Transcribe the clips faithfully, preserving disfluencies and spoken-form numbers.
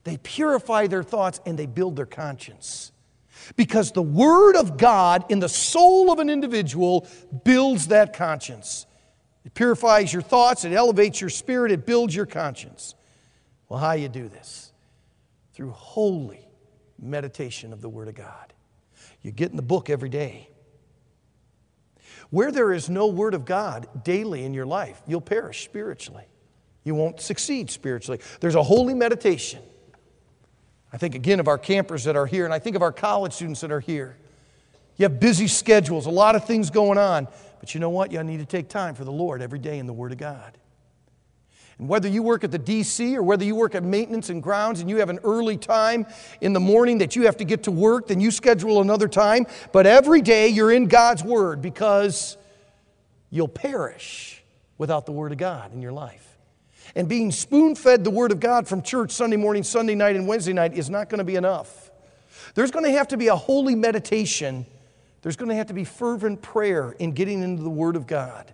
They purify their thoughts and they build their conscience. Because the Word of God in the soul of an individual builds that conscience. It purifies your thoughts, it elevates your spirit, it builds your conscience. Well, how do you do this? Through holy meditation of the Word of God. You get in the book every day. Where there is no Word of God daily in your life, you'll perish spiritually. You won't succeed spiritually. There's a holy meditation. I think again of our campers that are here, and I think of our college students that are here. You have busy schedules, a lot of things going on, but you know what? You need to take time for the Lord every day in the Word of God. And whether you work at the D C or whether you work at maintenance and grounds and you have an early time in the morning that you have to get to work, then you schedule another time. But every day you're in God's Word because you'll perish without the Word of God in your life. And being spoon-fed the Word of God from church Sunday morning, Sunday night, and Wednesday night is not going to be enough. There's going to have to be a holy meditation. There's going to have to be fervent prayer in getting into the Word of God.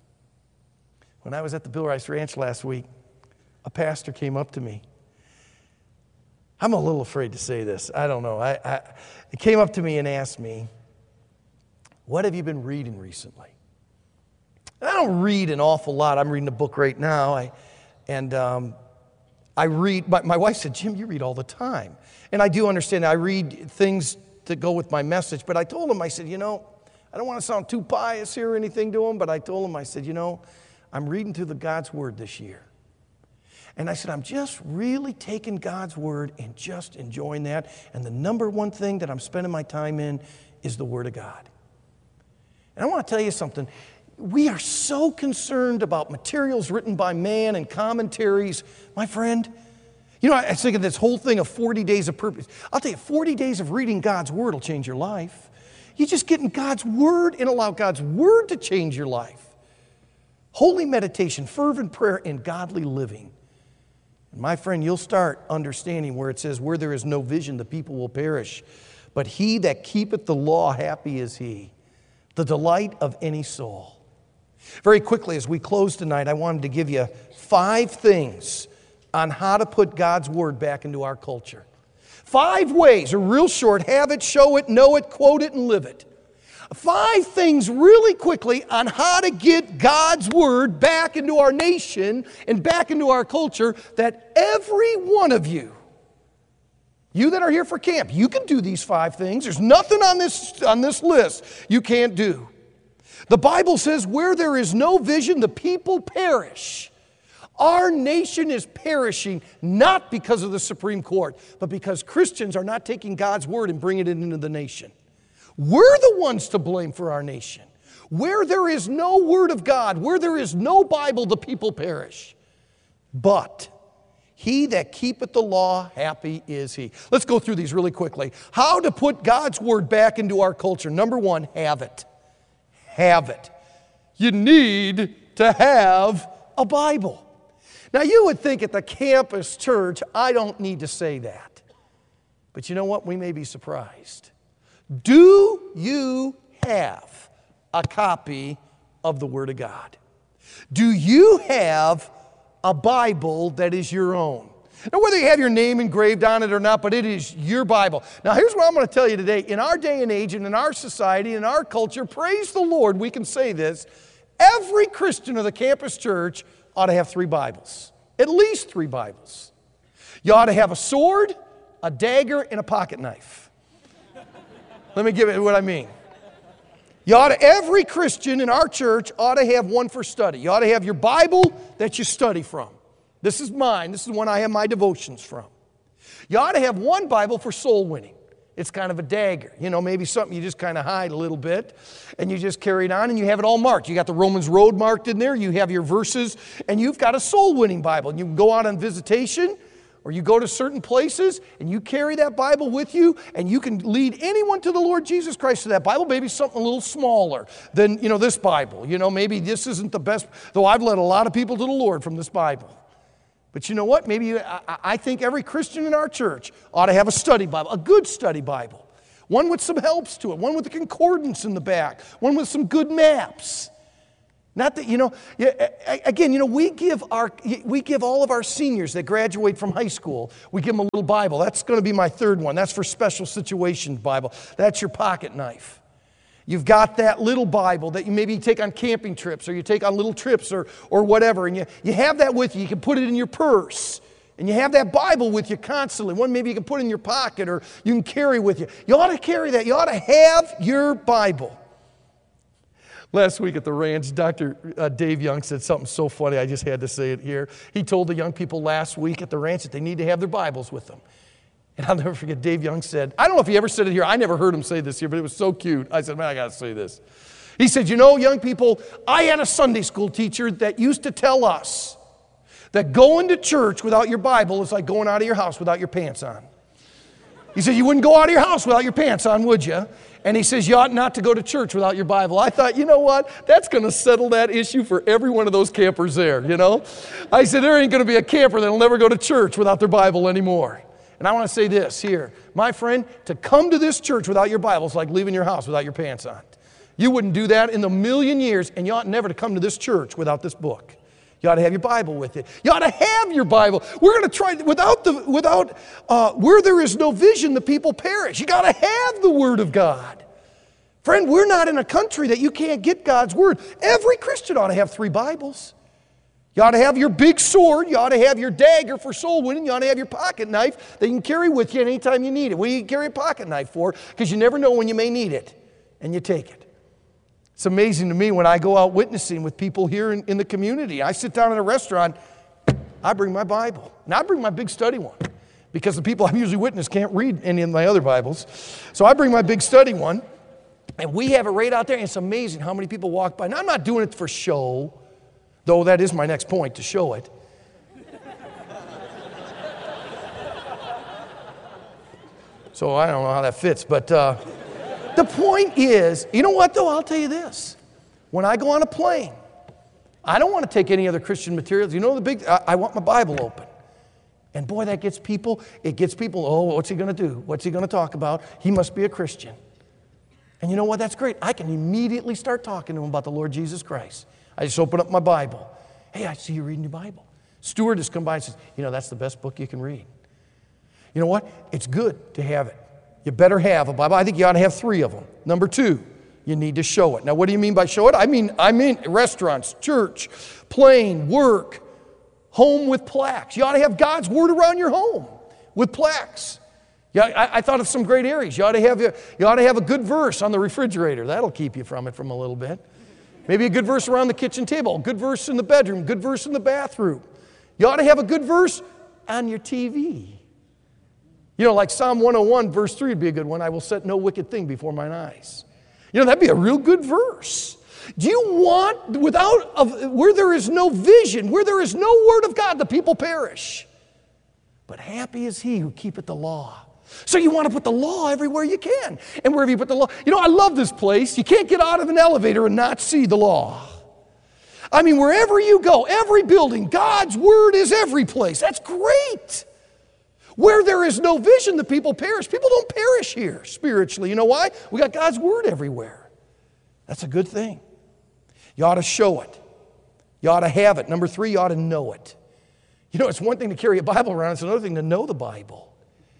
When I was at the Bill Rice Ranch last week, a pastor came up to me. I'm a little afraid to say this. I don't know. I, I, he came up to me and asked me, what have you been reading recently? And I don't read an awful lot. I'm reading a book right now. I, and um, I read, my, my wife said, Jim, you read all the time. And I do understand that. I read things to go with my message. But I told him, I said, you know, I don't want to sound too pious here or anything to him, but I told him, I said, you know, I'm reading through the God's Word this year. And I said, I'm just really taking God's Word and just enjoying that. And the number one thing that I'm spending my time in is the Word of God. And I want to tell you something. We are so concerned about materials written by man and commentaries. My friend, you know, I was thinking this whole thing of forty days of purpose. I'll tell you, forty days of reading God's Word will change your life. You just get in God's Word and allow God's Word to change your life. Holy meditation, fervent prayer, and godly living. And my friend, you'll start understanding where it says, where there is no vision, the people will perish. But he that keepeth the law, happy is he, the delight of any soul. Very quickly, as we close tonight, I wanted to give you five things on how to put God's Word back into our culture. Five ways, are real short, have it, show it, know it, quote it, and live it. Five things really quickly on how to get God's Word back into our nation and back into our culture that every one of you, you that are here for camp, you can do these five things. There's nothing on this, on this list you can't do. The Bible says, where there is no vision, the people perish. Our nation is perishing not because of the Supreme Court, but because Christians are not taking God's Word and bringing it into the nation. We're the ones to blame for our nation. Where there is no Word of God, where there is no Bible, the people perish. But he that keepeth the law, happy is he. Let's go through these really quickly. How to put God's Word back into our culture. Number one, have it. Have it. You need to have a Bible. Now you would think at the campus church, I don't need to say that. But you know what? We may be surprised. Do you have a copy of the Word of God? Do you have a Bible that is your own? Now, whether you have your name engraved on it or not, but it is your Bible. Now, here's what I'm going to tell you today. In our day and age and in our society, in our culture, praise the Lord, we can say this. Every Christian of the campus church ought to have three Bibles. At least three Bibles. You ought to have a sword, a dagger, and a pocket knife. Let me give it what I mean. You ought to, every Christian in our church ought to have one for study. You ought to have your Bible that you study from. This is mine. This is the one I have my devotions from. You ought to have one Bible for soul winning. It's kind of a dagger. You know, maybe something you just kind of hide a little bit, and you just carry it on, and you have it all marked. You got the Romans Road marked in there. You have your verses, and you've got a soul winning Bible. And you can go out on visitation, or you go to certain places and you carry that Bible with you and you can lead anyone to the Lord Jesus Christ to that Bible. Maybe something a little smaller than, you know, this Bible. You know, maybe this isn't the best, though I've led a lot of people to the Lord from this Bible. But you know what? Maybe I, I think every Christian in our church ought to have a study Bible, a good study Bible. One with some helps to it, one with a concordance in the back, one with some good maps. Not that, you know, again, you know, we give our, we give all of our seniors that graduate from high school, we give them a little Bible. That's going to be my third one. That's for special situations Bible. That's your pocket knife. You've got that little Bible that you maybe take on camping trips or you take on little trips or, or whatever, and you, you have that with you. You can put it in your purse, and you have that Bible with you constantly. One maybe you can put in your pocket or you can carry with you. You ought to carry that. You ought to have your Bible. Last week at the ranch, Doctor Uh, Dave Young said something so funny, I just had to say it here. He told the young people last week at the ranch that they need to have their Bibles with them. And I'll never forget, Dave Young said, I don't know if he ever said it here. I never heard him say this here, but it was so cute. I said, man, I got to say this. He said, you know, young people, I had a Sunday school teacher that used to tell us that going to church without your Bible is like going out of your house without your pants on. He said, you wouldn't go out of your house without your pants on, would you? And he says, you ought not to go to church without your Bible. I thought, you know what? That's going to settle that issue for every one of those campers there, you know? I said, there ain't going to be a camper that'll never go to church without their Bible anymore. And I want to say this here. My friend, to come to this church without your Bible is like leaving your house without your pants on. You wouldn't do that in a million years, and you ought never to come to this church without this book. You ought to have your Bible with it. You ought to have your Bible. We're going to try, without, the, without uh, where there is no vision, the people perish. You got to have the Word of God. Friend, we're not in a country that you can't get God's Word. Every Christian ought to have three Bibles. You ought to have your big sword. You ought to have your dagger for soul winning. You ought to have your pocket knife that you can carry with you anytime you need it. What do you carry a pocket knife for? Because you never know when you may need it, and you take it. It's amazing to me when I go out witnessing with people here in, in the community. I sit down in a restaurant, I bring my Bible. And I bring my big study one because the people I usually witness can't read any of my other Bibles. So I bring my big study one, and we have it right out there. And it's amazing how many people walk by. Now, I'm not doing it for show, though that is my next point, to show it. So I don't know how that fits, but... Uh, The point is, you know what though? I'll tell you this. When I go on a plane, I don't want to take any other Christian materials. You know the big, I, I want my Bible open. And boy, that gets people, it gets people, oh, what's he going to do? What's he going to talk about? He must be a Christian. And you know what? That's great. I can immediately start talking to him about the Lord Jesus Christ. I just open up my Bible. Hey, I see you reading your Bible. Steward has come by and says, you know, that's the best book you can read. You know what? It's good to have it. You better have a Bible. I think you ought to have three of them. Number two, you need to show it. Now, what do you mean by show it? I mean, I mean restaurants, church, plane, work, home with plaques. You ought to have God's Word around your home with plaques. Yeah, I, I thought of some great areas. You ought to have a, you ought to have a good verse on the refrigerator. That'll keep you from it from a little bit. Maybe a good verse around the kitchen table, a good verse in the bedroom, good verse in the bathroom. You ought to have a good verse on your T V. You know, like Psalm one oh one, verse three would be a good one. I will set no wicked thing before mine eyes. You know, that'd be a real good verse. Do you want, without, uh, where there is no vision, where there is no Word of God, the people perish. But happy is he who keepeth the law. So you want to put the law everywhere you can. And wherever you put the law, you know, I love this place. You can't get out of an elevator and not see the law. I mean, wherever you go, every building, God's Word is every place. That's great. Where there is no vision, the people perish. People don't perish here spiritually. You know why? We got God's Word everywhere. That's a good thing. You ought to show it. You ought to have it. Number three, you ought to know it. You know, it's one thing to carry a Bible around. It's another thing to know the Bible.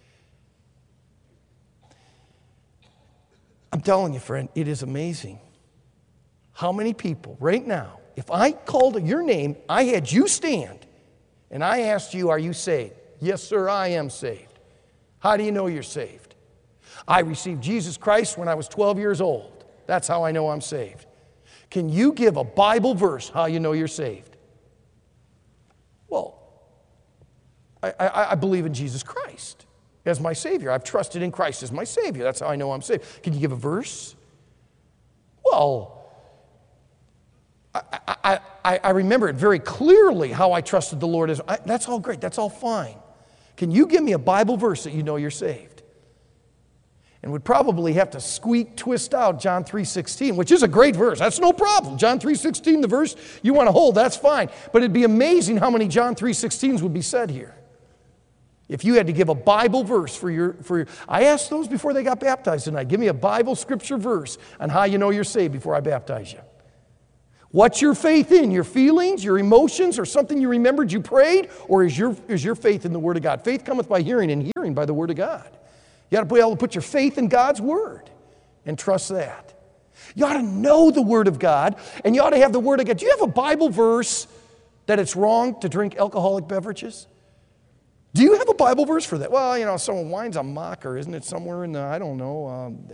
I'm telling you, friend, it is amazing how many people right now, if I called your name, I had you stand, and I asked you, are you saved? Yes, sir, I am saved. How do you know you're saved? I received Jesus Christ when I was twelve years old. That's how I know I'm saved. Can you give a Bible verse how you know you're saved? Well, I, I, I believe in Jesus Christ as my Savior. I've trusted in Christ as my Savior. That's how I know I'm saved. Can you give a verse? Well, I, I, I, I remember it very clearly how I trusted the Lord. As I, that's all great. That's all fine. Can you give me a Bible verse that you know you're saved? And would probably have to squeak, twist out John three sixteen, which is a great verse. That's no problem. John three sixteen, the verse you want to hold, that's fine. But it'd be amazing how many John three sixteens would be said here. If you had to give a Bible verse for your, for your... I asked those before they got baptized tonight. Give me a Bible scripture verse on how you know you're saved before I baptize you. What's your faith in? Your feelings, your emotions, or something you remembered you prayed? Or is your, is your faith in the Word of God? Faith cometh by hearing, and hearing by the Word of God. You got to be able to put your faith in God's Word and trust that. You ought to know the Word of God, and you ought to have the Word of God. Do you have a Bible verse that it's wrong to drink alcoholic beverages? Do you have a Bible verse for that? Well, you know, someone wine's a mocker, isn't it? Somewhere in the, I don't know. Um,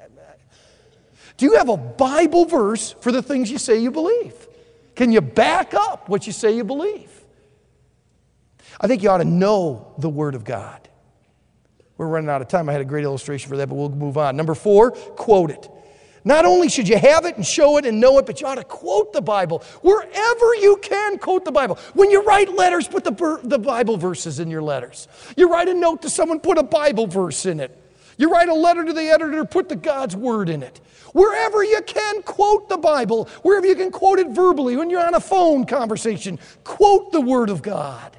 do you have a Bible verse for the things you say you believe? Can you back up what you say you believe? I think you ought to know the Word of God. We're running out of time. I had a great illustration for that, but we'll move on. Number four, quote it. Not only should you have it and show it and know it, but you ought to quote the Bible. Wherever you can, quote the Bible. When you write letters, put the, the Bible verses in your letters. You write a note to someone, put a Bible verse in it. You write a letter to the editor, put the God's Word in it. Wherever you can, quote the Bible. Wherever you can quote it verbally. When you're on a phone conversation, quote the Word of God.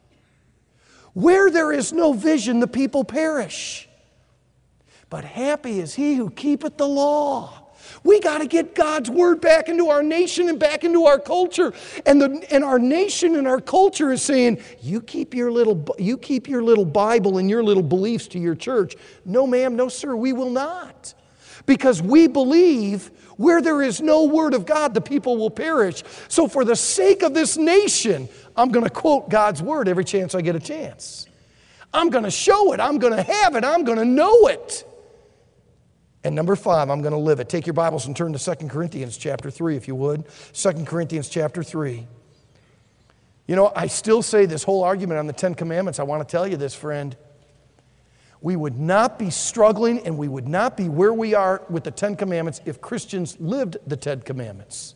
Where there is no vision, the people perish. But happy is he who keepeth the law. We got to get God's Word back into our nation and back into our culture. And, the, and our nation and our culture is saying, you keep your little, you keep your little Bible and your little beliefs to your church. No, ma'am, no, sir, we will not. Because we believe where there is no Word of God, the people will perish. So for the sake of this nation, I'm going to quote God's Word every chance I get a chance. I'm going to show it. I'm going to have it. I'm going to know it. And number five, I'm going to live it. Take your Bibles and turn to Second Corinthians chapter three, if you would. Second Corinthians chapter three. You know, I still say this whole argument on the Ten Commandments. I want to tell you this, friend. We would not be struggling and we would not be where we are with the Ten Commandments if Christians lived the Ten Commandments.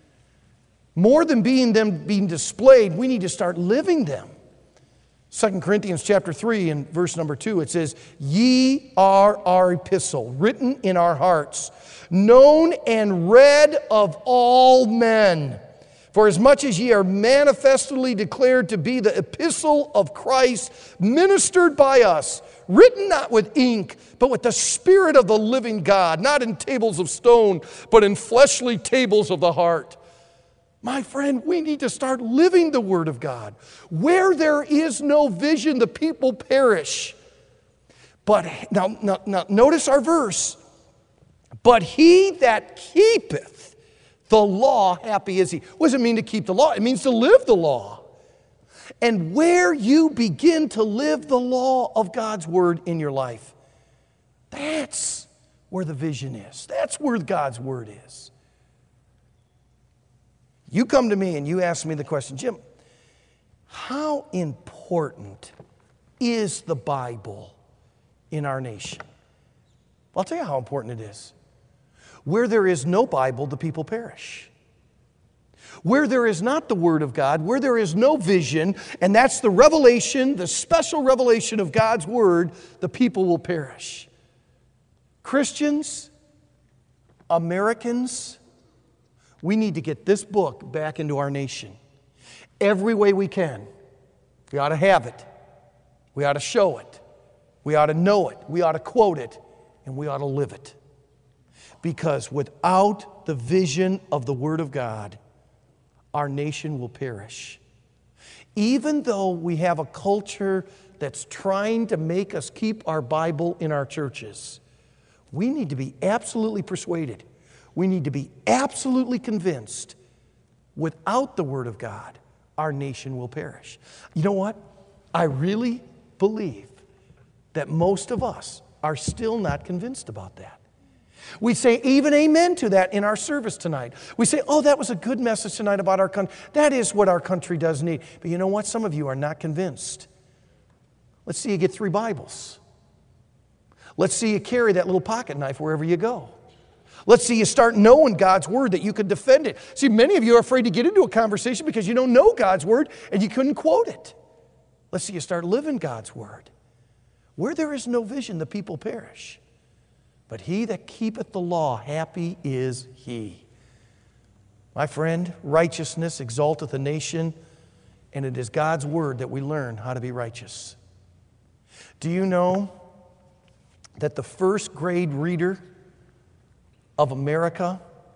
More than being them being displayed, we need to start living them. Second Corinthians chapter three and verse number two, it says, ye are our epistle, written in our hearts, known and read of all men. For as much as ye are manifestly declared to be the epistle of Christ, ministered by us, written not with ink, but with the Spirit of the living God, not in tables of stone, but in fleshly tables of the heart. My friend, we need to start living the Word of God. Where there is no vision, the people perish. But now, now, now notice our verse. But he that keepeth the law, happy is he. What does it mean to keep the law? It means to live the law. And where you begin to live the law of God's Word in your life, that's where the vision is. That's where God's Word is. You come to me and you ask me the question, Jim, how important is the Bible in our nation? Well, I'll tell you how important it is. Where there is no Bible, the people perish. Where there is not the Word of God, where there is no vision, and that's the revelation, the special revelation of God's Word, the people will perish. Christians, Americans, we need to get this book back into our nation. Every way we can. We ought to have it. We ought to show it. We ought to know it. We ought to quote it. And we ought to live it. Because without the vision of the Word of God, our nation will perish. Even though we have a culture that's trying to make us keep our Bible in our churches, we need to be absolutely persuaded. We need to be absolutely convinced without the Word of God, our nation will perish. You know what? I really believe that most of us are still not convinced about that. We say even amen to that in our service tonight. We say, oh, that was a good message tonight about our country. That is what our country does need. But you know what? Some of you are not convinced. Let's see you get three Bibles. Let's see you carry that little pocket knife wherever you go. Let's see you start knowing God's Word, that you could defend it. See, many of you are afraid to get into a conversation because you don't know God's Word and you couldn't quote it. Let's see you start living God's Word. Where there is no vision, the people perish. But he that keepeth the law, happy is he. My friend, righteousness exalteth a nation, and it is God's Word that we learn how to be righteous. Do you know that the first grade reader of America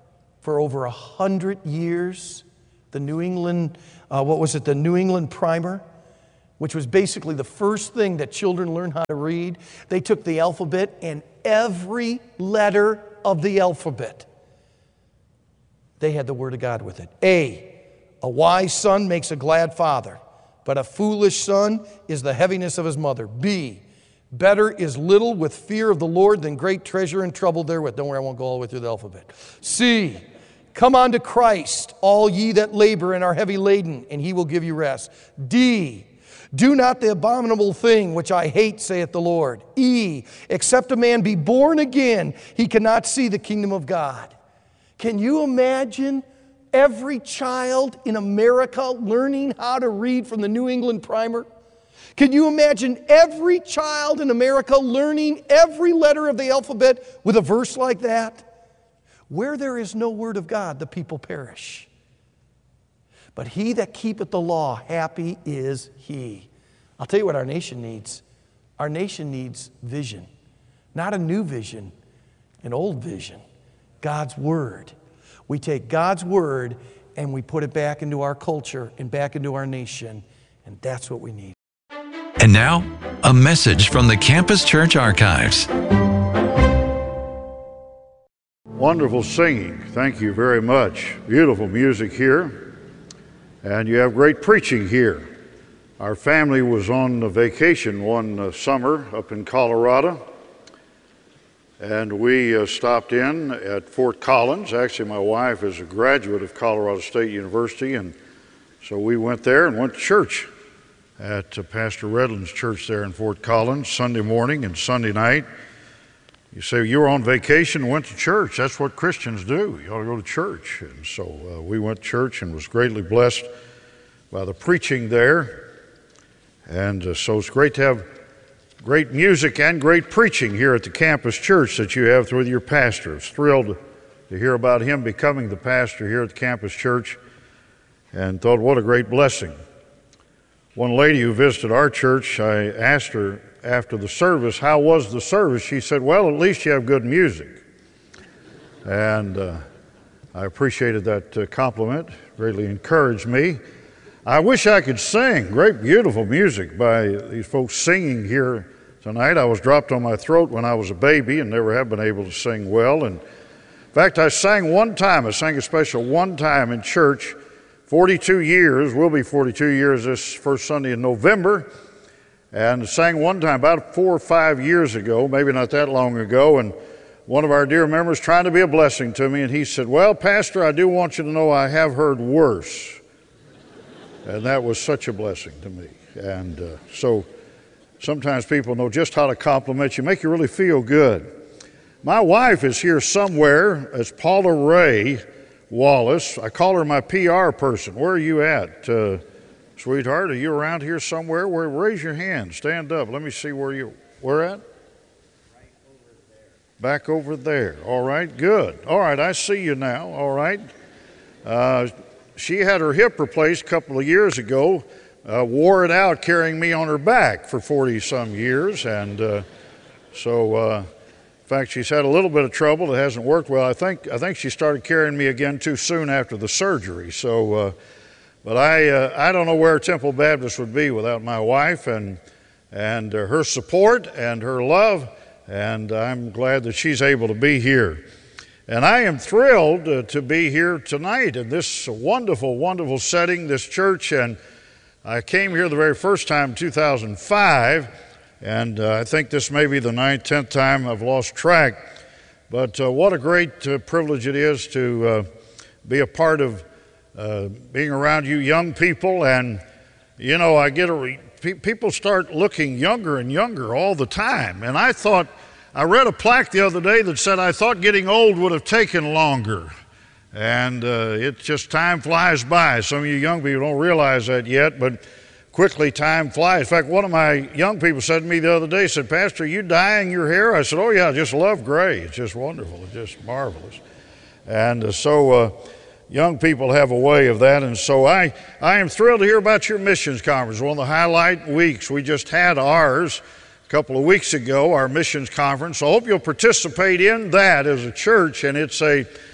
for over a hundred years. The New England, uh, what was it, the New England Primer, which was basically the first thing that children learned how to read. They took the alphabet and every letter of the alphabet, they had the Word of God with it. A, a wise son makes a glad father, but a foolish son is the heaviness of his mother. B, better is little with fear of the Lord than great treasure and trouble therewith. Don't worry, I won't go all the way through the alphabet. C, come unto Christ, all ye that labor and are heavy laden, and he will give you rest. D, do not the abominable thing which I hate, saith the Lord. E, except a man be born again, he cannot see the kingdom of God. Can you imagine every child in America learning how to read from the New England Primer? Can you imagine every child in America learning every letter of the alphabet with a verse like that? Where there is no word of God, the people perish. But he that keepeth the law, happy is he. I'll tell you what our nation needs. Our nation needs vision. Not a new vision, an old vision. God's Word. We take God's Word and we put it back into our culture and back into our nation, and that's what we need. And now, a message from the Campus Church Archives. Wonderful singing. Thank you very much. Beautiful music here. And you have great preaching here. Our family was on a vacation one uh, summer up in Colorado. And we uh, stopped in at Fort Collins. Actually, my wife is a graduate of Colorado State University. And so we went there and went to church at uh, Pastor Redland's church there in Fort Collins, Sunday morning and Sunday night. You say, you were on vacation and went to church. That's what Christians do. You ought to go to church. And so uh, we went to church and was greatly blessed by the preaching there. And uh, so it's great to have great music and great preaching here at the campus church that you have through your pastor. I was thrilled to hear about him becoming the pastor here at the campus church and thought, what a great blessing. One lady who visited our church, I asked her after the service, how was the service? She said, well, at least you have good music. And uh, I appreciated that uh, compliment, greatly encouraged me. I wish I could sing. Great, beautiful music by these folks singing here tonight. I was dropped on my throat when I was a baby and never have been able to sing well. And in fact, I sang one time. I sang a special one time in church, forty-two years, will be forty-two years this first Sunday in November. And sang one time about four or five years ago, maybe not that long ago, and one of our dear members trying to be a blessing to me, and he said, well, Pastor, I do want you to know I have heard worse. And that was such a blessing to me. And uh, so sometimes people know just how to compliment you, make you really feel good. My wife is here somewhere. It's Paula Ray Wallace. I call her my P R person. Where are you at? Uh, Sweetheart, are you around here somewhere? Where, raise your hand. Stand up. Let me see where you, where at? Right over there. Back over there. All right, good. All right, I see you now. All right. Uh, she had her hip replaced a couple of years ago, uh, wore it out carrying me on her back for forty-some years. And uh, so, uh, in fact, she's had a little bit of trouble. It hasn't worked well. I think, I think she started carrying me again too soon after the surgery. So, uh, But I uh, I don't know where Temple Baptist would be without my wife and and uh, her support and her love, and I'm glad that she's able to be here. And I am thrilled uh, to be here tonight in this wonderful, wonderful setting, this church. And I came here the very first time in two thousand five, and uh, I think this may be the ninth, tenth time. I've lost track. But uh, what a great uh, privilege it is to uh, be a part of Uh, being around you young people. And you know, I get a re- pe- people start looking younger and younger all the time, and I thought, I read a plaque the other day that said I thought getting old would have taken longer, and uh, it just, time flies by. Some of you young people don't realize that yet, but quickly time flies. In fact, one of my young people said to me the other day, said, Pastor, are you dyeing your hair? I said, oh yeah, I just love gray. It's just wonderful. It's just marvelous. And uh, so uh, young people have a way of that, and so I, I am thrilled to hear about your missions conference. One of the highlight weeks. We just had ours a couple of weeks ago, our missions conference. So I hope you'll participate in that as a church, and it's a,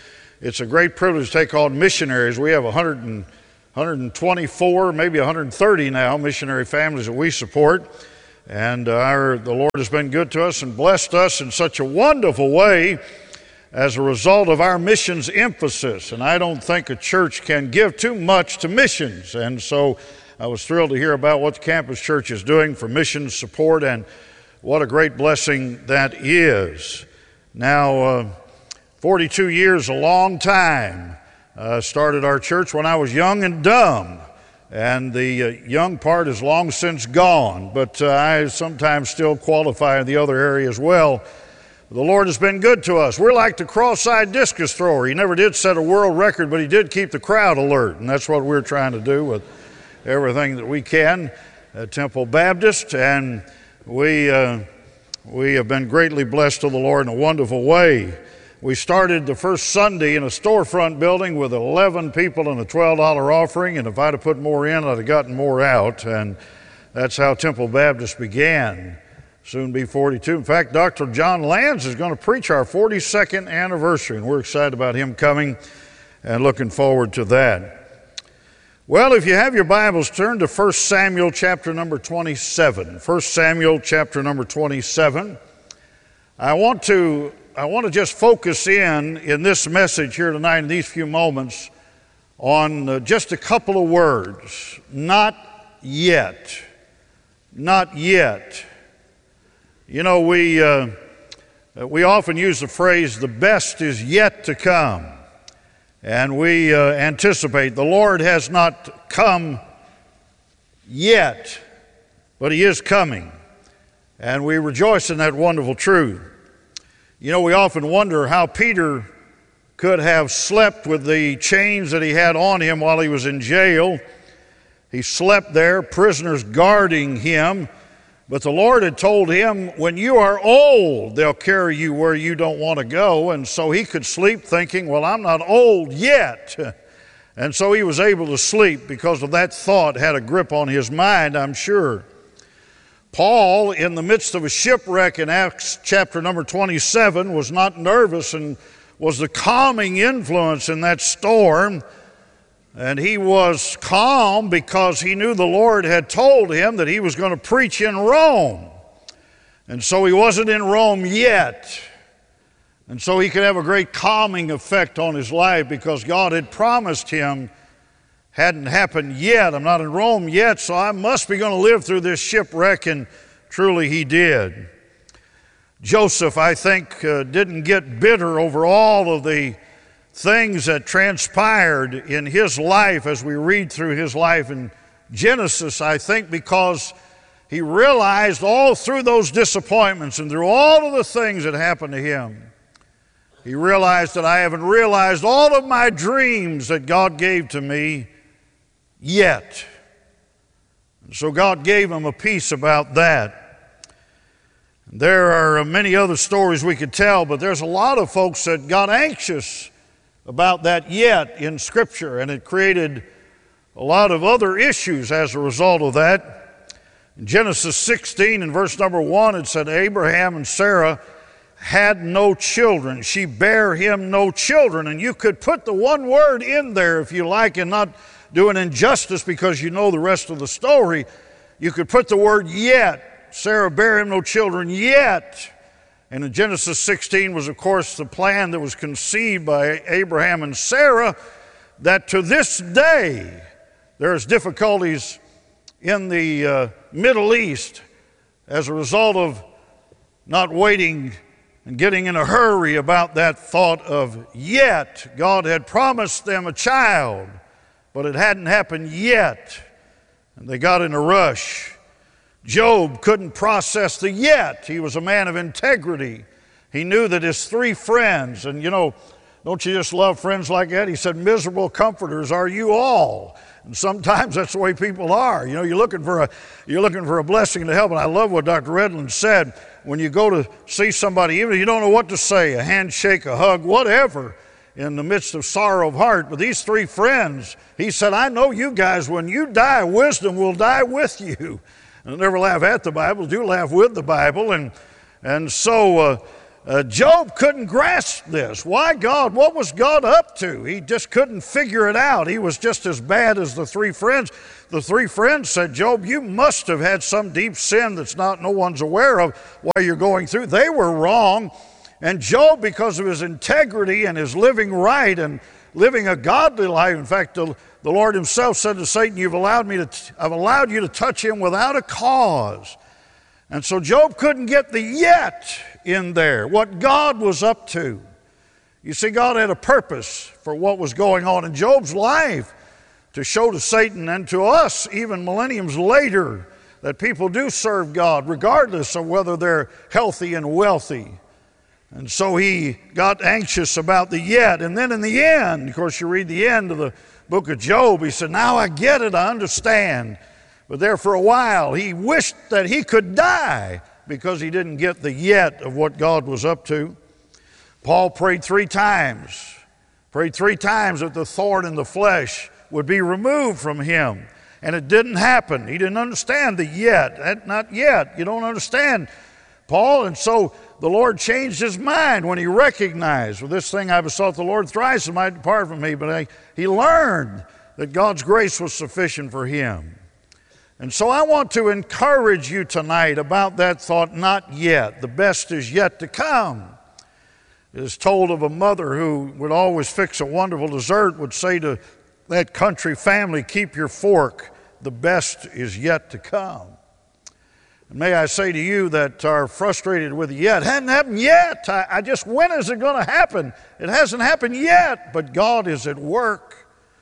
It's a great privilege to take on missionaries. We have one hundred, one hundred twenty-four, maybe one hundred thirty now missionary families that we support. And uh, our, the Lord has been good to us and blessed us in such a wonderful way as a result of our missions emphasis. And I don't think a church can give too much to missions. And so I was thrilled to hear about what the Campus Church is doing for missions support, and what a great blessing that is. Now, uh, forty-two years, a long time. Uh, started our church when I was young and dumb. And the uh, young part is long since gone, but uh, I sometimes still qualify in the other area as well. The Lord has been good to us. We're like the cross-eyed discus thrower. He never did set a world record, but he did keep the crowd alert, and that's what we're trying to do with everything that we can at Temple Baptist. And we, uh, we have been greatly blessed to the Lord in a wonderful way. We started the first Sunday in a storefront building with eleven people and a twelve dollar offering, and if I'd have put more in, I'd have gotten more out, and that's how Temple Baptist began. Soon be forty-two. In fact, Doctor John Lands is going to preach our forty-second anniversary, and we're excited about him coming and looking forward to that. Well, if you have your Bibles, turn to First Samuel chapter number twenty-seven. First Samuel chapter number twenty-seven. I want to I want to just focus in in this message here tonight in these few moments on uh, just a couple of words. Not yet. Not yet. You know, we, uh, we often use the phrase, the best is yet to come. And we uh, anticipate the Lord has not come yet, but He is coming. And we rejoice in that wonderful truth. You know, we often wonder how Peter could have slept with the chains that he had on him while he was in jail. He slept there, prisoners guarding him. But the Lord had told him, when you are old, they'll carry you where you don't want to go. And so he could sleep thinking, well, I'm not old yet. And so he was able to sleep because of that thought had a grip on his mind, I'm sure. Paul, in the midst of a shipwreck in Acts chapter number twenty-seven, was not nervous and was the calming influence in that storm. And he was calm because he knew the Lord had told him that he was going to preach in Rome. And so he wasn't in Rome yet. And so he could have a great calming effect on his life because God had promised him, hadn't happened yet. I'm not in Rome yet, so I must be going to live through this shipwreck, and truly he did. Joseph, I think, uh, didn't get bitter over all of the things that transpired in his life as we read through his life in Genesis, I think because he realized all through those disappointments and through all of the things that happened to him, he realized that I haven't realized all of my dreams that God gave to me yet. And so God gave him a peace about that. There are many other stories we could tell, but there's a lot of folks that got anxious about that yet in Scripture, and it created a lot of other issues as a result of that. In Genesis sixteen, in verse number one, it said, Abraham and Sarah had no children. She bare him no children. And you could put the one word in there if you like and not do an injustice because you know the rest of the story. You could put the word yet. Sarah bare him no children yet. And in Genesis sixteen was, of course, the plan that was conceived by Abraham and Sarah, that to this day there's difficulties in the uh, Middle East as a result of not waiting and getting in a hurry about that thought of yet. God had promised them a child, but it hadn't happened yet, and they got in a rush. Job couldn't process the yet. He was a man of integrity. He knew that his three friends, and you know, don't you just love friends like that? He said, miserable comforters are you all. And sometimes that's the way people are. You know, you're looking for a, you're looking for a blessing to help. And I love what Doctor Redland said. When you go to see somebody, even if you don't know what to say, a handshake, a hug, whatever, in the midst of sorrow of heart. But these three friends, he said, I know you guys, when you die, wisdom will die with you. And never laugh at the Bible, do laugh with the Bible. And, and so uh, uh, Job couldn't grasp this. Why God? What was God up to? He just couldn't figure it out. He was just as bad as the three friends. The three friends said, Job, you must have had some deep sin that's not no one's aware of while you're going through. They were wrong. And Job, because of his integrity and his living right and living a godly life, in fact, the, the Lord himself said to Satan, You've allowed me to, I've allowed you to touch him without a cause. And so Job couldn't get the yet in there, what God was up to. You see, God had a purpose for what was going on in Job's life to show to Satan and to us, even millenniums later, that people do serve God regardless of whether they're healthy and wealthy. And so he got anxious about the yet. And then in the end, of course, you read the end of the book of Job, he said, now I get it, I understand. But there for a while, he wished that he could die because he didn't get the yet of what God was up to. Paul prayed three times, prayed three times that the thorn in the flesh would be removed from him. And it didn't happen. He didn't understand the yet. Not yet. You don't understand, Paul. And so the Lord changed his mind when he recognized, well, this thing I besought the Lord thrice, it might depart from me. But I, he learned that God's grace was sufficient for him. And so I want to encourage you tonight about that thought, not yet. The best is yet to come. It is told of a mother who would always fix a wonderful dessert, would say to that country family, keep your fork. The best is yet to come. And may I say to you that are frustrated with yet, it hasn't happened yet. I, I just, when is it going to happen? It hasn't happened yet, but God is at work.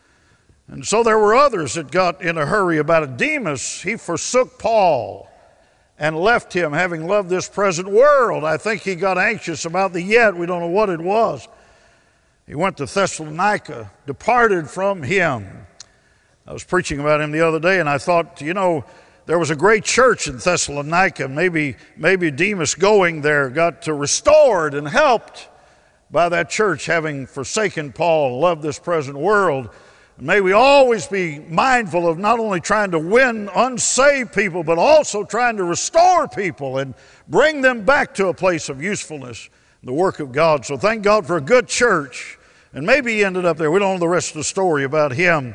And so there were others that got in a hurry about it. Demas, he forsook Paul and left him, having loved this present world. I think he got anxious about the yet. We don't know what it was. He went to Thessalonica, departed from him. I was preaching about him the other day, and I thought, you know, there was a great church in Thessalonica. Maybe, maybe Demas going there got restored and helped by that church, having forsaken Paul and loved this present world. May we always be mindful of not only trying to win unsaved people, but also trying to restore people and bring them back to a place of usefulness in the work of God. So thank God for a good church. And maybe he ended up there. We don't know the rest of the story about him.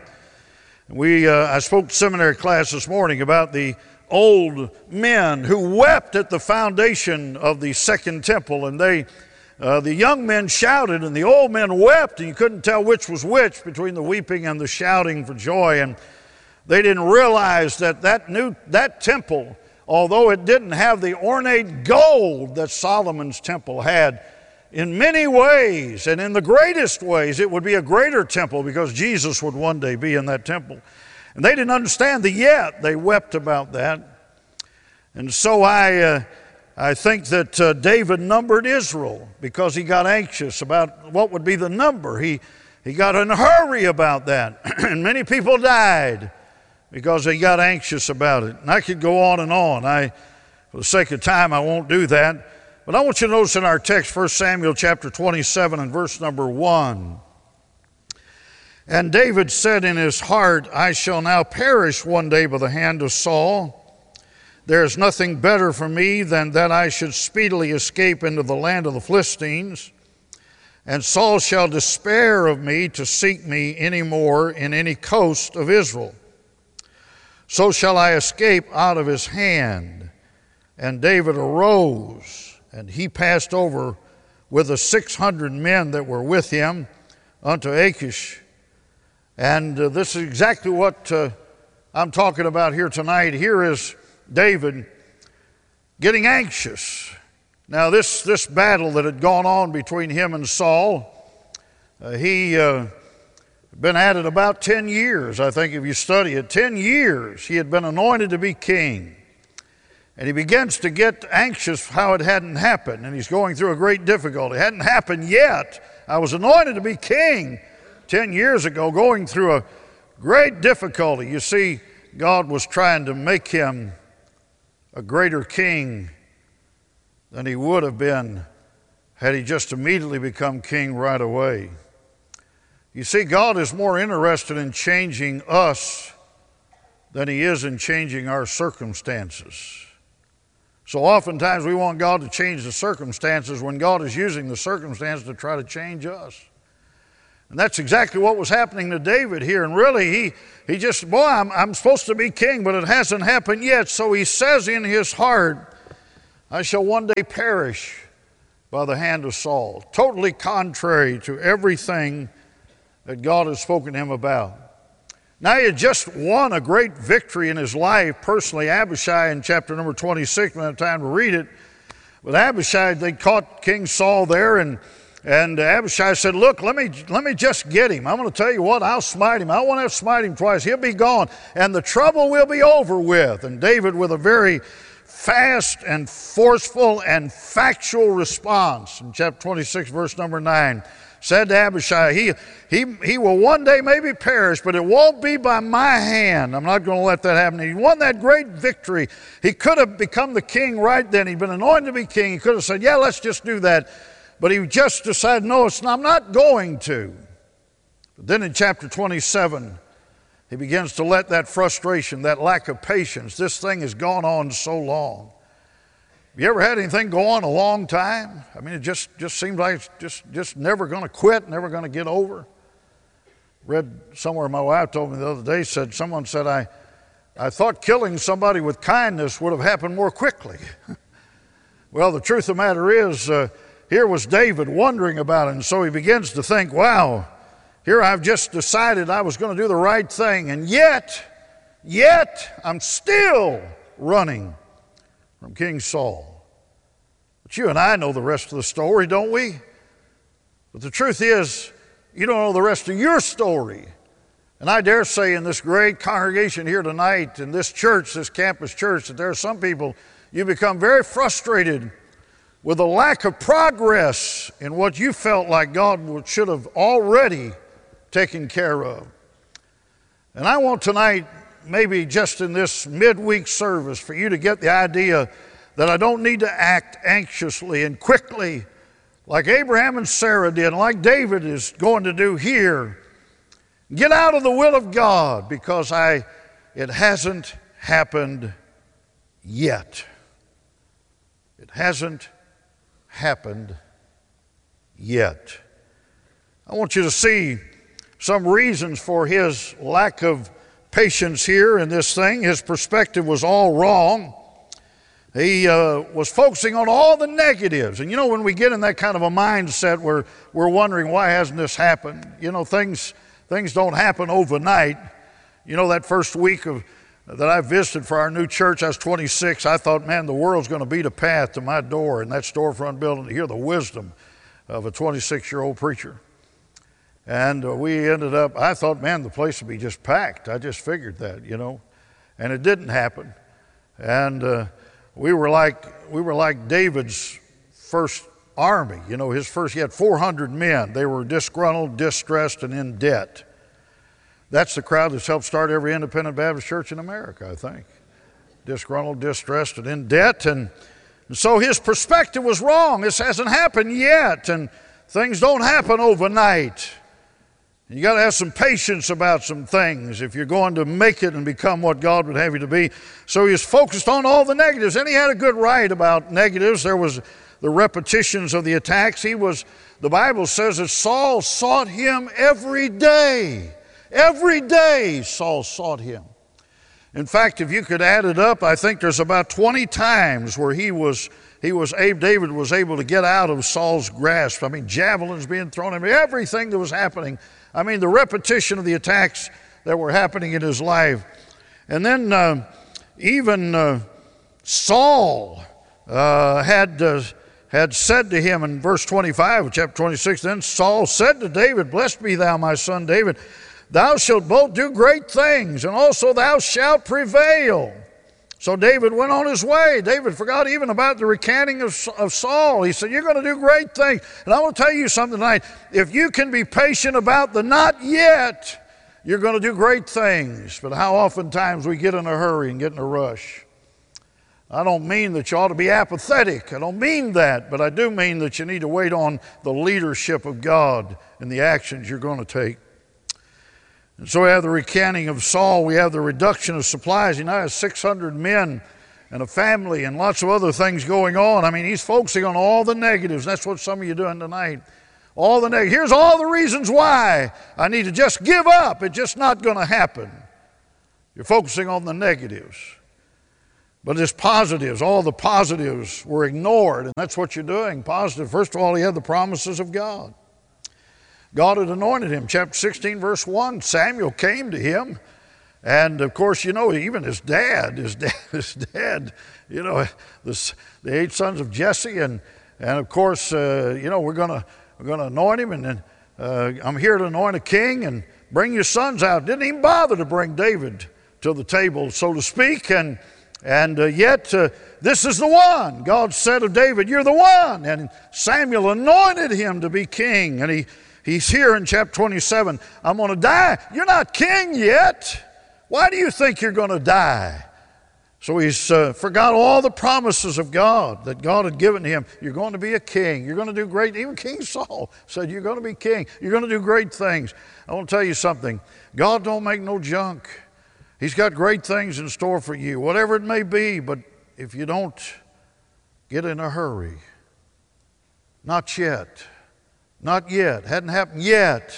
We, uh, I spoke to seminary class this morning about the old men who wept at the foundation of the second temple, and they Uh, the young men shouted and the old men wept, and you couldn't tell which was which between the weeping and the shouting for joy. And they didn't realize that that new that temple, although it didn't have the ornate gold that Solomon's temple had, in many ways and in the greatest ways it would be a greater temple because Jesus would one day be in that temple. And they didn't understand the yet. They wept about that. And so I uh, I think that uh, David numbered Israel because he got anxious about what would be the number. He, he got in a hurry about that. And many people died because they got anxious about it. And I could go on and on. I, for the sake of time, I won't do that. But I want you to notice in our text, First Samuel chapter twenty-seven and verse number one. And David said in his heart, I shall now perish one day by the hand of Saul. There is nothing better for me than that I should speedily escape into the land of the Philistines, and Saul shall despair of me to seek me any more in any coast of Israel. So shall I escape out of his hand. And David arose, and he passed over with the six hundred men that were with him unto Achish. And uh, this is exactly what uh, I'm talking about here tonight. Here is David getting anxious. Now this, this battle that had gone on between him and Saul, uh, he uh, been at it about ten years, I think, if you study it. Ten years he had been anointed to be king. And he begins to get anxious how it hadn't happened, and he's going through a great difficulty. It hadn't happened yet. I was anointed to be king ten years ago, going through a great difficulty. You see, God was trying to make him a greater king than he would have been had he just immediately become king right away. You see, God is more interested in changing us than he is in changing our circumstances. So oftentimes we want God to change the circumstances when God is using the circumstances to try to change us. And that's exactly what was happening to David here. And really, he, he just, boy, I'm, I'm supposed to be king, but it hasn't happened yet. So he says in his heart, I shall one day perish by the hand of Saul. Totally contrary to everything that God has spoken to him about. Now he had just won a great victory in his life personally. Abishai in chapter number twenty-six, we don't have time to read it. But Abishai, they caught King Saul there, and, and Abishai said, look, let me, let me just get him. I'm going to tell you what, I'll smite him. I won't have to smite him twice. He'll be gone, and the trouble will be over with. And David, with a very fast and forceful and factual response in chapter twenty-six, verse number nine, said to Abishai, he, he, he will one day maybe perish, but it won't be by my hand. I'm not going to let that happen. He won that great victory. He could have become the king right then. He'd been anointed to be king. He could have said, yeah, let's just do that. But he just decided, no, it's not, I'm not going to. But then in chapter twenty-seven, he begins to let that frustration, that lack of patience, this thing has gone on so long. Have you ever had anything go on a long time? I mean, it just, just seems like it's just, just never going to quit, never going to get over. Read somewhere, my wife told me the other day, said, someone said, I, I thought killing somebody with kindness would have happened more quickly. Well, the truth of the matter is, uh, here was David wondering about it, and so he begins to think, wow, here I've just decided I was going to do the right thing, and yet, yet I'm still running from King Saul. But you and I know the rest of the story, don't we? But the truth is, you don't know the rest of your story. And I dare say in this great congregation here tonight, in this church, this campus church, that there are some people, you become very frustrated with a lack of progress in what you felt like God should have already taken care of. And I want tonight, maybe just in this midweek service, for you to get the idea that I don't need to act anxiously and quickly like Abraham and Sarah did, and like David is going to do here. Get out of the will of God, because I, it hasn't happened yet. It hasn't happened yet. I want you to see some reasons for his lack of patience here in this thing. His perspective was all wrong. He uh, was focusing on all the negatives. And you know, when we get in that kind of a mindset where we're wondering, why hasn't this happened? You know, things things don't happen overnight. You know, that first week of that I visited for our new church, I was twenty-six. I thought, man, the world's going to beat a path to my door in that storefront building to hear the wisdom of a twenty-six-year-old preacher. And uh, we ended up, I thought, man, the place would be just packed. I just figured that, you know. And it didn't happen. And uh, we were like we were like David's first army. You know, his first, he had four hundred men. They were disgruntled, distressed, and in debt. That's the crowd that's helped start every independent Baptist church in America, I think. Disgruntled, distressed, and in debt. And, and so his perspective was wrong. This hasn't happened yet, and things don't happen overnight. You got to have some patience about some things if you're going to make it and become what God would have you to be. So he was focused on all the negatives, and he had a good right about negatives. There was the repetitions of the attacks. He was, the Bible says that Saul sought him every day. Every day Saul sought him. In fact, if you could add it up, I think there's about twenty times where he was, he was, David was able to get out of Saul's grasp. I mean, javelins being thrown at him, everything that was happening. I mean, the repetition of the attacks that were happening in his life. And then uh, even uh, Saul uh, had, uh, had said to him in verse twenty-five of chapter twenty-six, then Saul said to David, blessed be thou, my son David, thou shalt both do great things, and also thou shalt prevail. So David went on his way. David forgot even about the recanting of, of Saul. He said, you're going to do great things. And I want to tell you something tonight. If you can be patient about the not yet, you're going to do great things. But how oftentimes we get in a hurry and get in a rush. I don't mean that you ought to be apathetic. I don't mean that. But I do mean that you need to wait on the leadership of God and the actions you're going to take. And so we have the recanting of Saul. We have the reduction of supplies. He now has six hundred men and a family and lots of other things going on. I mean, he's focusing on all the negatives. That's what some of you are doing tonight. All the negatives. Here's all the reasons why I need to just give up. It's just not going to happen. You're focusing on the negatives. But it's positives. All the positives were ignored, and that's what you're doing. Positive. First of all, he had the promises of God. God had anointed him. Chapter sixteen, verse one, Samuel came to him. And, of course, you know, even his dad, his dad, his dad you know, the, the eight sons of Jesse. And, and of course, uh, you know, we're going to we're gonna anoint him. And then uh, I'm here to anoint a king and bring your sons out. Didn't even bother to bring David to the table, so to speak. And, and uh, yet, uh, this is the one. God said of David, you're the one. And Samuel anointed him to be king. And he, he's here in chapter twenty-seven. I'm going to die. You're not king yet. Why do you think you're going to die? So he's uh, forgot all the promises of God that God had given him. You're going to be a king. You're going to do great. Even King Saul said, you're going to be king. You're going to do great things. I want to tell you something. God don't make no junk. He's got great things in store for you, whatever it may be. But if you don't get in a hurry, not yet, not yet, hadn't happened yet.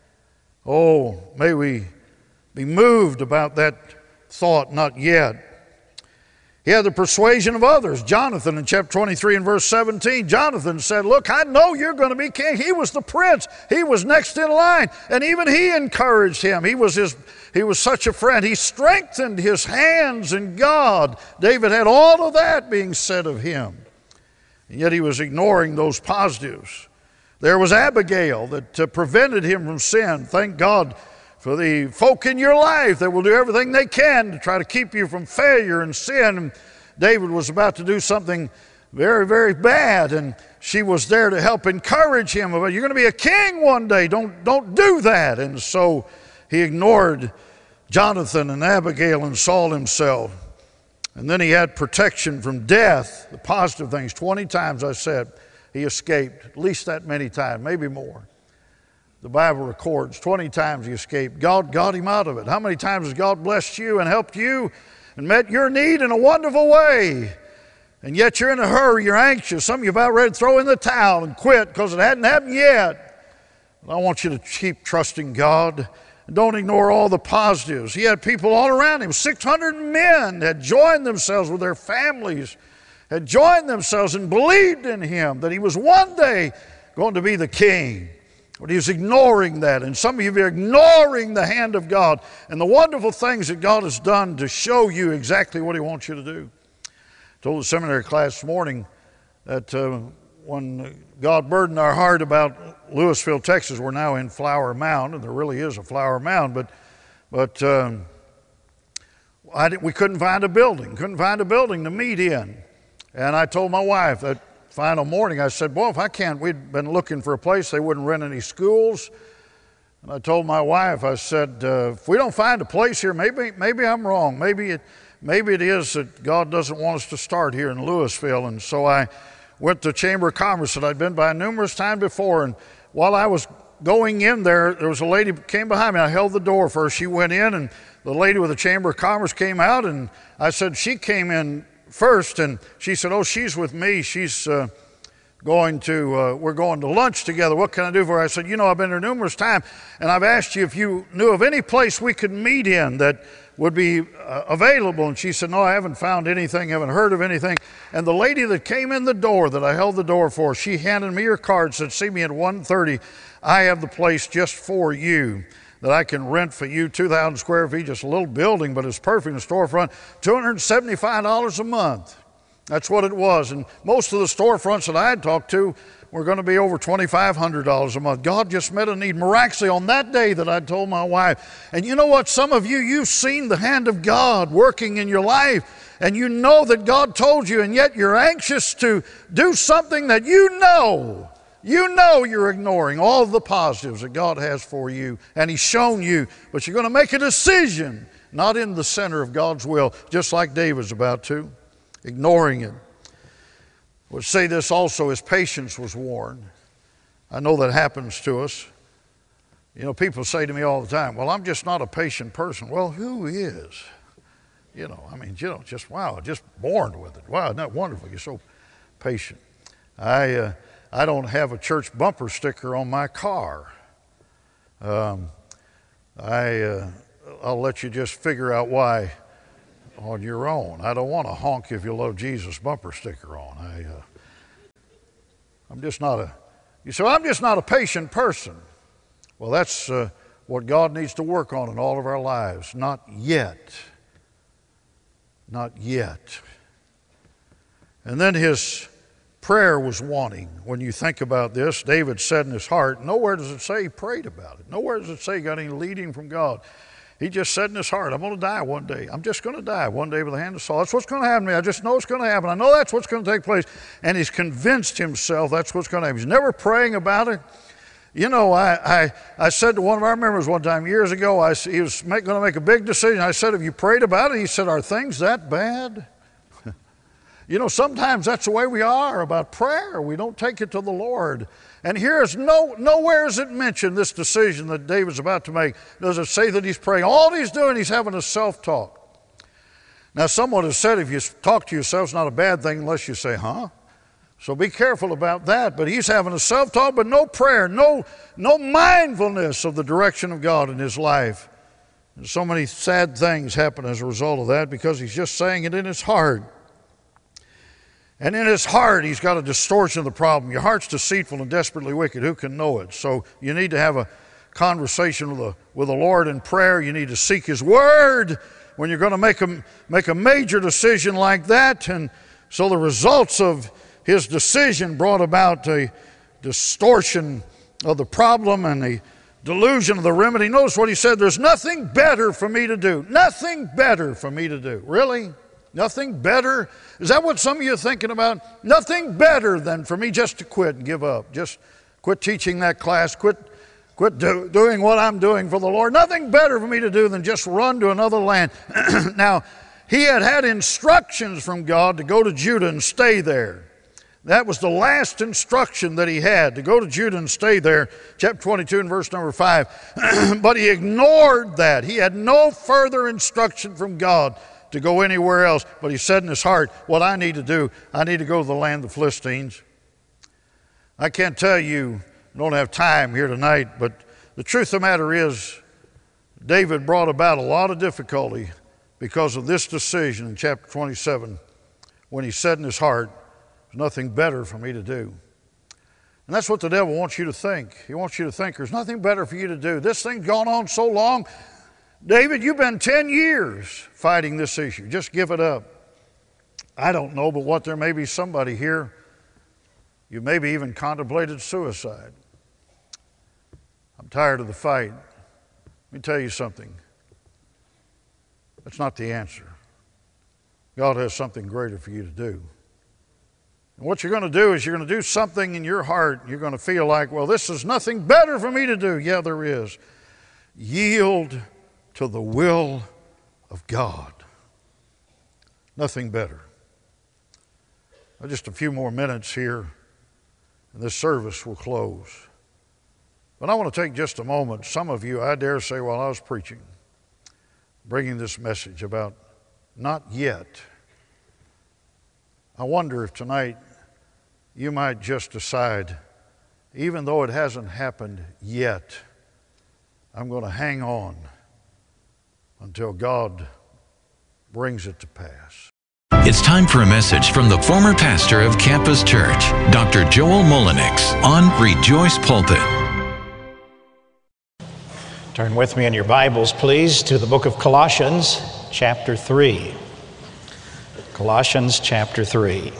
Oh, may we be moved about that thought, not yet. He had the persuasion of others. Jonathan in chapter twenty-three and verse seventeen, Jonathan said, look, I know you're going to be king. He was the prince. He was next in line. And even he encouraged him. He was, his, he was such a friend. He strengthened his hands in God. David had all of that being said of him. And yet he was ignoring those positives. There was Abigail that uh, prevented him from sin. Thank God for the folk in your life that will do everything they can to try to keep you from failure and sin. And David was about to do something very, very bad, and she was there to help encourage him about, you're going to be a king one day. Don't, don't do that. And so he ignored Jonathan and Abigail and Saul himself. And then he had protection from death, the positive things. twenty times, I said, he escaped, at least that many times, maybe more. The Bible records twenty times he escaped. God got him out of it. How many times has God blessed you and helped you and met your need in a wonderful way? And yet you're in a hurry, you're anxious. Some of you are about ready to throw in the towel and quit because it hadn't happened yet. But I want you to keep trusting God and don't ignore all the positives. He had people all around him. six hundred men had joined themselves with their families, had joined themselves and believed in him that he was one day going to be the king. But he was ignoring that. And some of you are ignoring the hand of God and the wonderful things that God has done to show you exactly what he wants you to do. I told the seminary class this morning that uh, when God burdened our heart about Louisville, Texas, we're now in Flower Mound, and there really is a Flower Mound, but, but um, I didn't, we couldn't find a building, couldn't find a building to meet in. And I told my wife that final morning, I said, boy, if I can't, we'd been looking for a place, they wouldn't rent any schools. And I told my wife, I said, uh, if we don't find a place here, maybe maybe I'm wrong. Maybe it, maybe it is that God doesn't want us to start here in Louisville. And so I went to Chamber of Commerce that I'd been by numerous times before. And while I was going in there, there was a lady came behind me. I held the door for her. She went in, and the lady with the Chamber of Commerce came out, and I said, she came in first, and she said, oh, she's with me. She's uh, going to, uh, we're going to lunch together. What can I do for her? I said, you know, I've been here numerous times, and I've asked you if you knew of any place we could meet in that would be uh, available. And she said, no, I haven't found anything, haven't heard of anything. And the lady that came in the door that I held the door for, she handed me her card, said, see me at one thirty. I have the place just for you that I can rent for you, two thousand square feet, just a little building, but it's perfect in the storefront, two hundred seventy-five dollars a month. That's what it was. And most of the storefronts that I had talked to were going to be over twenty-five hundred dollars a month. God just met a need miraculously on that day that I told my wife. And you know what? Some of you, you've seen the hand of God working in your life, and you know that God told you, and yet you're anxious to do something that you know You know you're ignoring all the positives that God has for you, and He's shown you, but you're going to make a decision, not in the center of God's will, just like David's about to, ignoring it. I would say this also, his patience was worn. I know that happens to us. You know, people say to me all the time, well, I'm just not a patient person. Well, who is? You know, I mean, you know, just, wow, just born with it. Wow, isn't that wonderful? You're so patient. I, uh, I don't have a church bumper sticker on my car. Um, I, uh, I'll let you just figure out why on your own. I don't want a honk if you love Jesus bumper sticker on. I, uh, I'm just not a, you say, well, I'm just not a patient person. Well, that's uh, what God needs to work on in all of our lives. Not yet. Not yet. And then his prayer was wanting. When you think about this, David said in his heart, nowhere does it say he prayed about it. Nowhere does it say he got any leading from God. He just said in his heart, I'm going to die one day. I'm just going to die one day with the hand of Saul. That's what's going to happen to me. I just know it's going to happen. I know that's what's going to take place. And he's convinced himself that's what's going to happen. He's never praying about it. You know, I, I, I said to one of our members one time years ago, I, he was make, going to make a big decision. I said, have you prayed about it? He said, are things that bad? You know, sometimes that's the way we are about prayer. We don't take it to the Lord. And here is no, nowhere is it mentioned, this decision that David's about to make. Does it say that he's praying? All he's doing, he's having a self-talk. Now, someone has said if you talk to yourself, it's not a bad thing unless you say, huh? So be careful about that. But he's having a self-talk, but no prayer, no, no mindfulness of the direction of God in his life. And so many sad things happen as a result of that because he's just saying it in his heart. And in his heart, he's got a distortion of the problem. Your heart's deceitful and desperately wicked. Who can know it? So you need to have a conversation with the, with the Lord in prayer. You need to seek his word when you're going to make a, make a major decision like that. And so the results of his decision brought about a distortion of the problem and a delusion of the remedy. Notice what he said, there's nothing better for me to do. Nothing better for me to do. Really? Nothing better? Is that what some of you are thinking about? Nothing better than for me just to quit and give up. Just quit teaching that class. Quit, quit do, doing what I'm doing for the Lord. Nothing better for me to do than just run to another land. Now, he had had instructions from God to go to Judah and stay there. That was the last instruction that he had, to go to Judah and stay there, chapter twenty-two and verse number five. But he ignored that. He had no further instruction from God to go anywhere else. But he said in his heart, what I need to do, I need to go to the land of the Philistines. I can't tell you, I don't have time here tonight, but the truth of the matter is, David brought about a lot of difficulty because of this decision in chapter twenty-seven, when he said in his heart, there's nothing better for me to do. And that's what the devil wants you to think. He wants you to think there's nothing better for you to do. This thing's gone on so long. David, you've been ten years fighting this issue. Just give it up. I don't know, but what there may be somebody here, you maybe even contemplated suicide. I'm tired of the fight. Let me tell you something. That's not the answer. God has something greater for you to do. And what you're going to do is you're going to do something in your heart. You're going to feel like, well, this is nothing better for me to do. Yeah, there is. Yield to the will of God. Nothing better. Now, just a few more minutes here, and this service will close. But I want to take just a moment. Some of you, I dare say, while I was preaching, bringing this message about not yet. I wonder if tonight you might just decide, even though it hasn't happened yet, I'm going to hang on until God brings it to pass. It's time for a message from the former pastor of Campus Church, Doctor Joel Mullenix, on Rejoice Pulpit. Turn with me in your Bibles, please, to the book of Colossians, chapter three. Colossians, chapter three.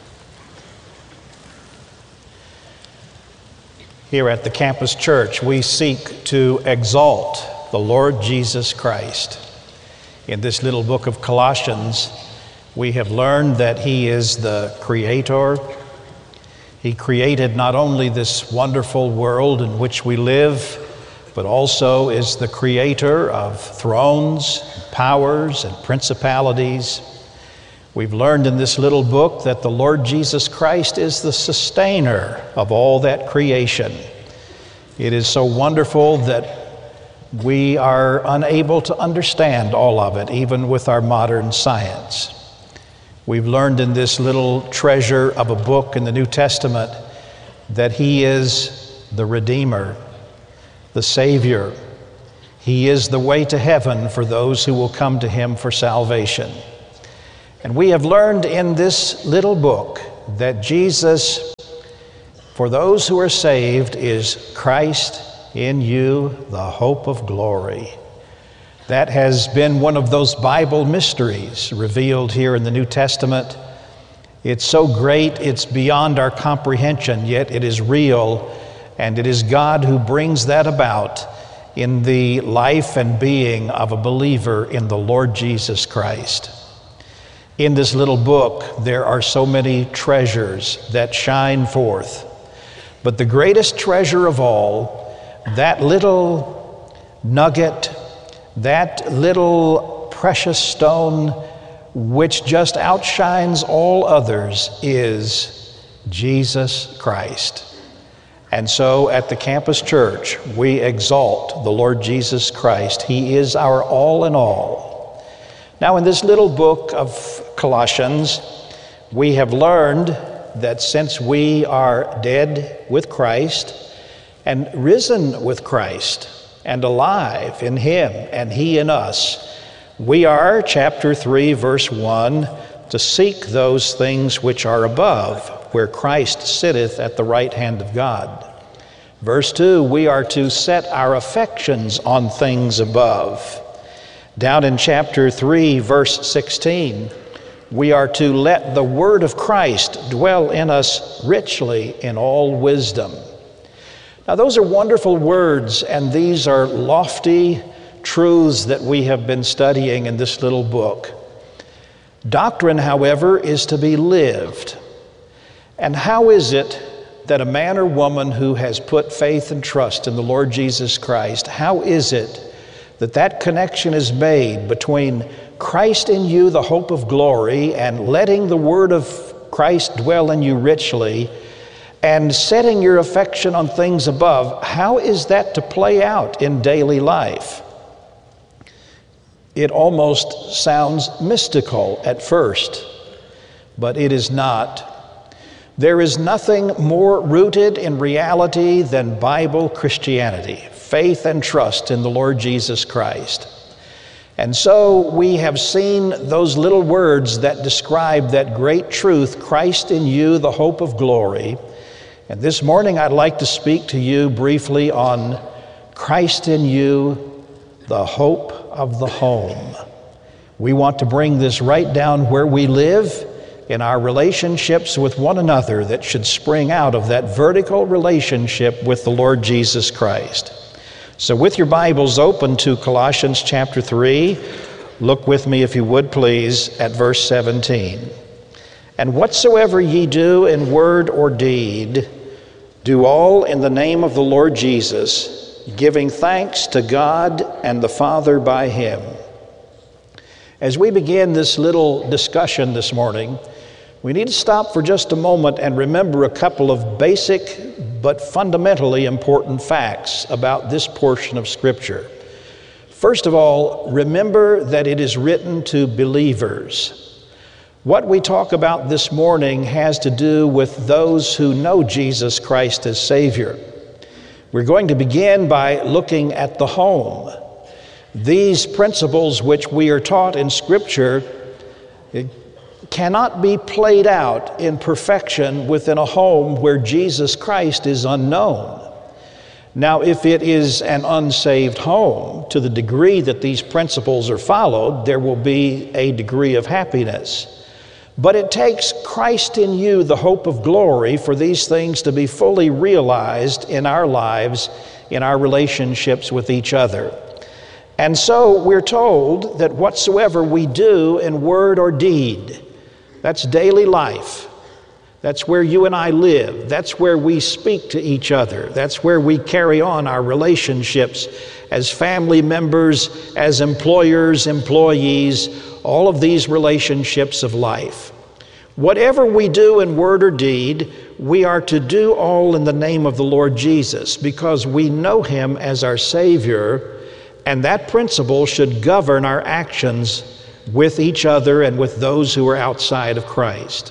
Here at the Campus Church, we seek to exalt the Lord Jesus Christ. In this little book of Colossians, we have learned that He is the Creator. He created not only this wonderful world in which we live, but also is the creator of thrones, powers, and principalities. We've learned in this little book that the Lord Jesus Christ is the sustainer of all that creation. It is so wonderful that We are unable to understand all of it, even with our modern science. We've learned in this little treasure of a book in the New Testament that He is the Redeemer, the Savior. He is the way to heaven for those who will come to Him for salvation. And we have learned in this little book that Jesus, for those who are saved, is Christ in you, the hope of glory. That has been one of those Bible mysteries revealed here in the New Testament. It's so great, it's beyond our comprehension, yet it is real, and it is God who brings that about in the life and being of a believer in the Lord Jesus Christ. In this little book, there are so many treasures that shine forth, but the greatest treasure of all, that little nugget, that little precious stone which just outshines all others, is Jesus Christ. And so at the Campus Church, we exalt the Lord Jesus Christ. He is our all in all. Now, in this little book of Colossians, we have learned that since we are dead with Christ and risen with Christ and alive in Him and He in us, we are, chapter three, verse one, to seek those things which are above, where Christ sitteth at the right hand of God. Verse two, we are to set our affections on things above. Down in chapter three, verse sixteen, we are to let the word of Christ dwell in us richly in all wisdom. Now, those are wonderful words, and these are lofty truths that we have been studying in this little book. Doctrine, however, is to be lived. And how is it that a man or woman who has put faith and trust in the Lord Jesus Christ, how is it that that connection is made between Christ in you, the hope of glory, and letting the word of Christ dwell in you richly, and setting your affection on things above? How is that to play out in daily life? It almost sounds mystical at first, but it is not. There is nothing more rooted in reality than Bible Christianity, faith and trust in the Lord Jesus Christ. And so we have seen those little words that describe that great truth, Christ in you, the hope of glory. And this morning I'd like to speak to you briefly on Christ in you, the hope of the home. We want to bring this right down where we live, in our relationships with one another that should spring out of that vertical relationship with the Lord Jesus Christ. So with your Bibles open to Colossians chapter three, look with me, if you would please, at verse seventeen. And whatsoever ye do in word or deed, do all in the name of the Lord Jesus, giving thanks to God and the Father by Him. As we begin this little discussion this morning, we need to stop for just a moment and remember a couple of basic but fundamentally important facts about this portion of Scripture. First of all, remember that it is written to believers. What we talk about this morning has to do with those who know Jesus Christ as Savior. We're going to begin by looking at the home. These principles which we are taught in Scripture cannot be played out in perfection within a home where Jesus Christ is unknown. Now, if it is an unsaved home, to the degree that these principles are followed, there will be a degree of happiness. But it takes Christ in you, the hope of glory, for these things to be fully realized in our lives, in our relationships with each other. And so we're told that whatsoever we do in word or deed, that's daily life. That's where you and I live. That's where we speak to each other. That's where we carry on our relationships as family members, as employers, employees, all of these relationships of life. Whatever we do in word or deed, we are to do all in the name of the Lord Jesus, because we know Him as our Savior, and that principle should govern our actions with each other and with those who are outside of Christ.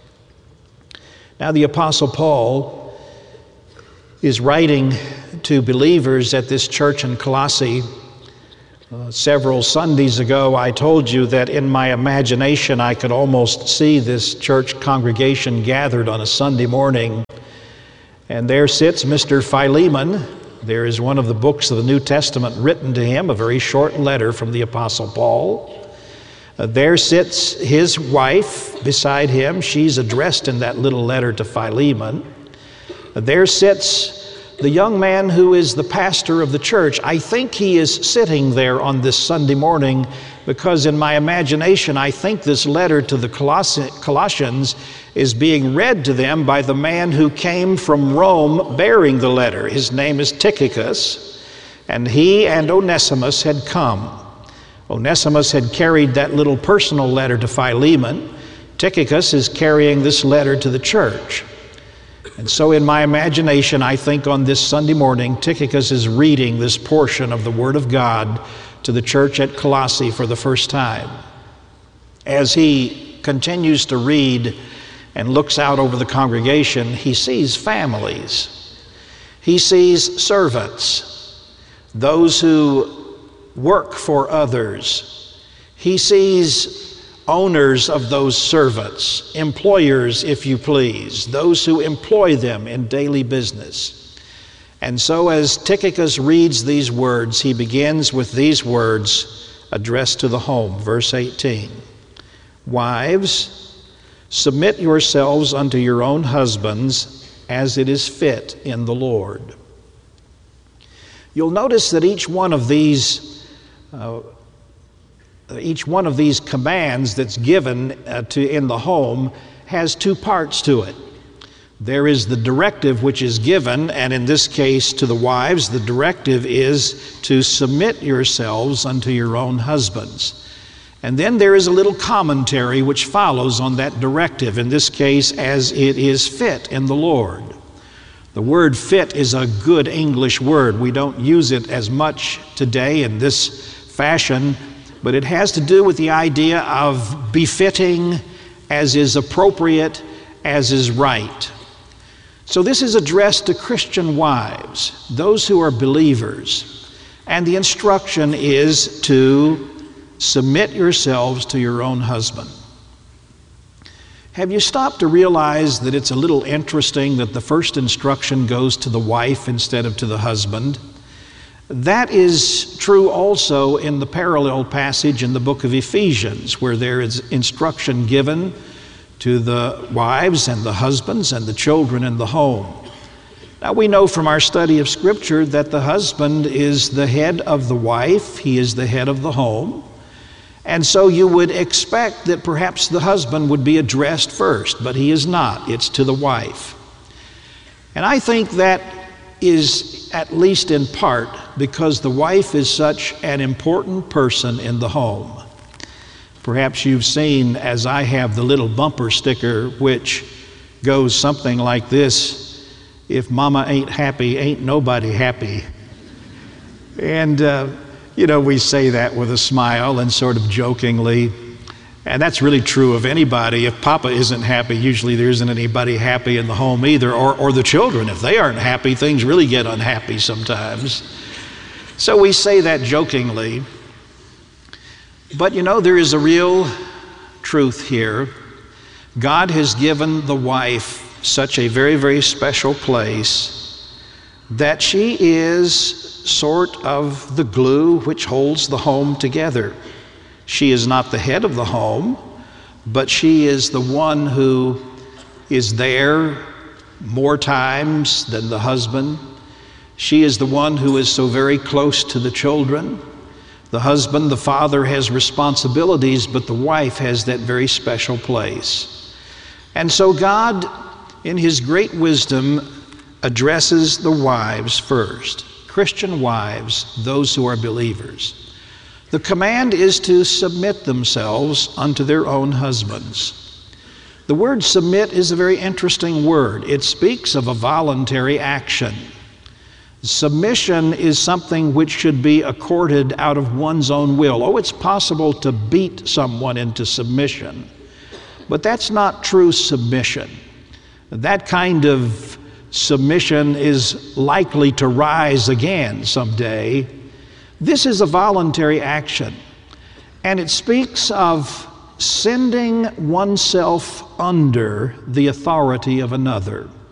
Now, the Apostle Paul is writing to believers at this church in Colossae. Uh, several Sundays ago, I told you that in my imagination I could almost see this church congregation gathered on a Sunday morning. And there sits Mister Philemon. There is one of the books of the New Testament written to him, a very short letter from the Apostle Paul. Uh, there sits his wife beside him. She's addressed in that little letter to Philemon. Uh, there sits the young man who is the pastor of the church. I think he is sitting there on this Sunday morning because in my imagination I think this letter to the Colossians is being read to them by the man who came from Rome bearing the letter. His name is Tychicus, and he and Onesimus had come. Onesimus had carried that little personal letter to Philemon. Tychicus is carrying this letter to the church. And so in my imagination, I think on this Sunday morning, Tychicus is reading this portion of the Word of God to the church at Colossae for the first time. As he continues to read and looks out over the congregation, he sees families. He sees servants, those who work for others. He sees owners of those servants, employers, if you please, those who employ them in daily business. And so as Tychicus reads these words, he begins with these words addressed to the home, verse eighteen. Wives, submit yourselves unto your own husbands as it is fit in the Lord. You'll notice that each one of these uh, Each one of these commands that's given uh, to in the home has two parts to it. There is the directive which is given, and in this case to the wives, the directive is to submit yourselves unto your own husbands. And then there is a little commentary which follows on that directive, in this case, as it is fit in the Lord. The word fit is a good English word. We don't use it as much today in this fashion, but it has to do with the idea of befitting, as is appropriate, as is right. So this is addressed to Christian wives, those who are believers, and the instruction is to submit yourselves to your own husband. Have you stopped to realize that it's a little interesting that the first instruction goes to the wife instead of to the husband? That is true also in the parallel passage in the book of Ephesians, where there is instruction given to the wives and the husbands and the children in the home. Now, we know from our study of Scripture that the husband is the head of the wife, he is the head of the home, and so you would expect that perhaps the husband would be addressed first, but he is not. It's to the wife. And I think that is at least in part because the wife is such an important person in the home. Perhaps you've seen, as I have, the little bumper sticker which goes something like this: if mama ain't happy, ain't nobody happy. And uh, you know, we say that with a smile and sort of jokingly, and that's really true of anybody. If Papa isn't happy, usually there isn't anybody happy in the home either, or, or the children. If they aren't happy, things really get unhappy sometimes. So we say that jokingly. But you know, there is a real truth here. God has given the wife such a very, very special place that she is sort of the glue which holds the home together. She is not the head of the home, but she is the one who is there more times than the husband. She is the one who is so very close to the children. The husband, the father, has responsibilities, but the wife has that very special place. And so God, in His great wisdom, addresses the wives first. Christian wives, those who are believers. The command is to submit themselves unto their own husbands. The word submit is a very interesting word. It speaks of a voluntary action. Submission is something which should be accorded out of one's own will. Oh, it's possible to beat someone into submission, but that's not true submission. That kind of submission is likely to rise again someday. This is a voluntary action, and it speaks of sending oneself under the authority of another.